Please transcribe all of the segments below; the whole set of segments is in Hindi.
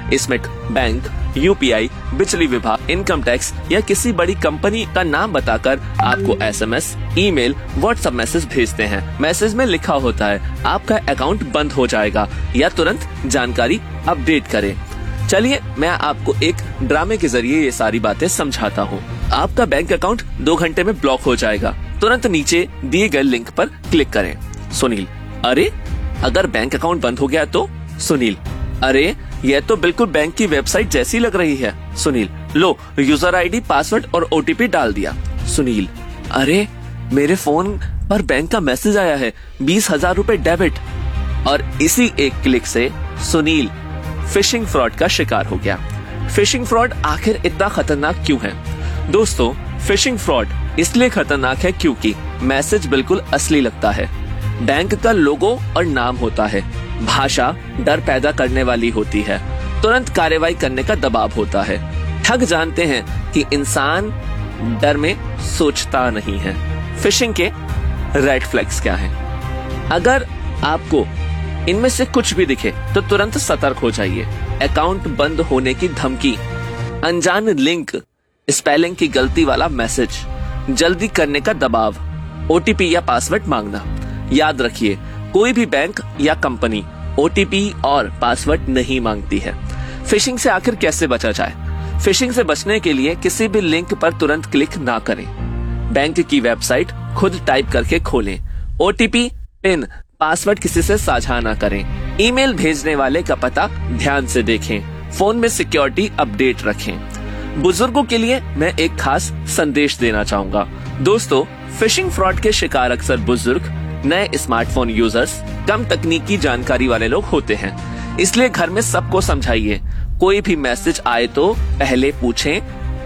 इसमें बैंक, यूपीआई, बिजली विभाग, इनकम टैक्स या किसी बड़ी कंपनी का नाम बताकर आपको एसएमएस, ईमेल, व्हाट्सएप मैसेज भेजते हैं। मैसेज में लिखा होता है आपका अकाउंट बंद हो जाएगा या तुरंत जानकारी अपडेट करें। चलिए मैं आपको एक ड्रामे के जरिए ये सारी बातें समझाता हूँ। आपका बैंक अकाउंट 2 घंटे में ब्लॉक हो जाएगा। तुरंत नीचे दिए गए लिंक पर क्लिक करें। सुनील: अरे अगर बैंक अकाउंट बंद हो गया तो? सुनील: अरे यह तो बिल्कुल बैंक की वेबसाइट जैसी लग रही है। सुनील: लो यूजर आईडी, पासवर्ड और ओटीपी डाल दिया। सुनील: अरे मेरे फोन पर बैंक का मैसेज आया है, 20,000 रुपए डेबिट। और इसी एक क्लिक से सुनील फिशिंग फ्रॉड का शिकार हो गया। फिशिंग फ्रॉड आखिर इतना खतरनाक क्यों है? दोस्तों, फिशिंग फ्रॉड इसलिए खतरनाक है क्योंकि मैसेज बिल्कुल असली लगता है। बैंक का लोगो और नाम होता है। भाषा डर पैदा करने वाली होती है। तुरंत कार्रवाई करने का दबाव होता है। ठग जानते हैं कि इंसान डर में सोचता नहीं है। फिशिंग के रेड फ्लैग्स क्या हैं? अगर आपको इनमें से कुछ भी दिखे तो तुरंत सतर्क हो जाइए। अकाउंट बंद होने की धमकी, अनजान लिंक, स्पेलिंग की गलती वाला मैसेज, जल्दी करने का दबाव, ओटीपी या पासवर्ड मांगना। याद रखिए, कोई भी बैंक या कंपनी ओटीपी और पासवर्ड नहीं मांगती है। फिशिंग से आखिर कैसे बचा जाए? फिशिंग से बचने के लिए किसी भी लिंक पर तुरंत क्लिक ना करें। बैंक की वेबसाइट खुद टाइप करके खोलें। ओटीपी, पिन, पासवर्ड किसी से साझा ना करें। ईमेल भेजने वाले का पता ध्यान से देखें। फोन में सिक्योरिटी अपडेट रखें। बुजुर्गों के लिए मैं एक खास संदेश देना चाहूंगा। दोस्तों, फिशिंग फ्रॉड के शिकार अक्सर बुजुर्ग, नए स्मार्टफोन यूजर्स, कम तकनीकी जानकारी वाले लोग होते हैं। इसलिए घर में सबको समझाइए, कोई भी मैसेज आए तो पहले पूछें,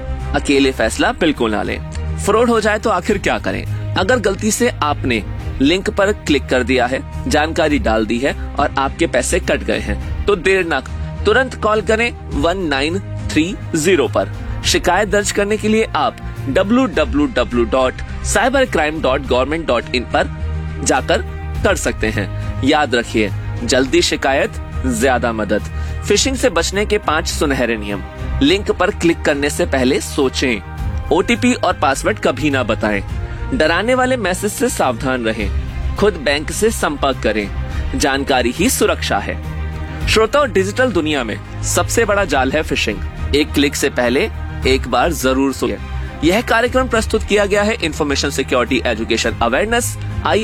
अकेले फैसला बिल्कुल ना लें। फ्रॉड हो जाए तो आखिर क्या करें? अगर गलती से आपने लिंक पर क्लिक कर दिया है, जानकारी डाल दी है और आपके पैसे कट गए हैं, तो देर न तुरंत कॉल करें 1930 पर। शिकायत दर्ज करने के लिए आप www.cybercrime.government.in पर जाकर कर सकते हैं। याद रखिए, जल्दी शिकायत, ज्यादा मदद। फिशिंग से बचने के 5 सुनहरे नियम। लिंक पर क्लिक करने से पहले सोचें। ओटीपी और पासवर्ड कभी ना बताएं। डराने वाले मैसेज से सावधान रहें। खुद बैंक से संपर्क करें। जानकारी ही सुरक्षा है। श्रोताओं, डिजिटल दुनिया में सबसे बड़ा जाल है फिशिंग। एक क्लिक से पहले एक बार जरूर सोचें। यह कार्यक्रम प्रस्तुत किया गया है information security education awareness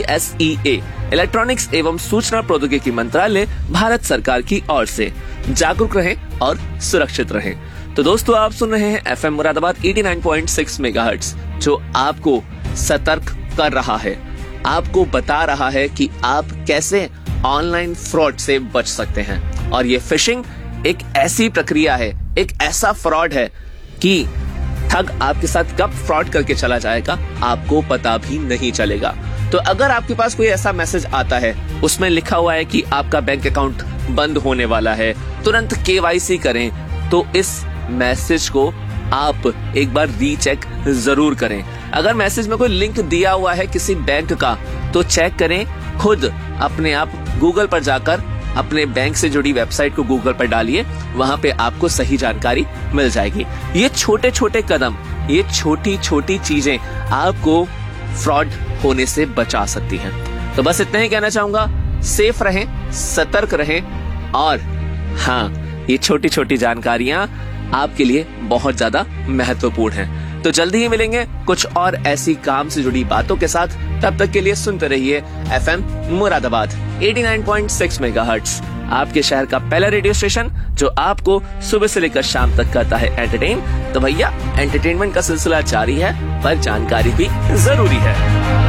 ISEA, electronics एवं सूचना प्रौद्योगिकी मंत्रालय, भारत सरकार की ओर से। जागरूक रहें और सुरक्षित रहें। तो दोस्तों, आप सुन रहे हैं FM मुरादाबाद 89.6 मेगाहर्ट्ज, जो आपको सतर्क कर रहा है, आपको बता रहा है कि आप कैसे ऑनलाइन फ्रॉड से बच सकते हैं। और ये फिशिंग एक ऐसी प्रक्रिया है, एक ऐसा फ्रॉड है कि ठग आपके साथ कब फ्रॉड करके चला जाएगा आपको पता भी नहीं चलेगा। तो अगर आपके पास कोई ऐसा मैसेज आता है, उसमें लिखा हुआ है कि आपका बैंक अकाउंट बंद होने वाला है, तुरंत KYC करें, तो इस मैसेज को आप एक बार रीचेक जरूर करें। अगर मैसेज में कोई लिंक दिया हुआ है किसी बैंक का, तो चेक करें। खुद अपने आप गूगल पर जाकर अपने बैंक से जुड़ी वेबसाइट को गूगल पर डालिए, वहां पे आपको सही जानकारी मिल जाएगी। ये छोटे छोटे कदम, ये छोटी छोटी चीजें आपको फ्रॉड होने से बचा सकती हैं। तो बस इतना ही कहना चाहूंगा, सेफ रहें, सतर्क रहें, और हाँ, ये छोटी छोटी जानकारियां आपके लिए बहुत ज्यादा महत्वपूर्ण हैं। तो जल्दी ही मिलेंगे कुछ और ऐसी काम से जुड़ी बातों के साथ। तब तक के लिए सुनते रहिए FM मुरादाबाद 89.6 मेगाहर्ट्ज, आपके शहर का पहला रेडियो स्टेशन, जो आपको सुबह से लेकर शाम तक करता है एंटरटेन। तो भैया, एंटरटेनमेंट का सिलसिला जारी है, पर जानकारी भी जरूरी है।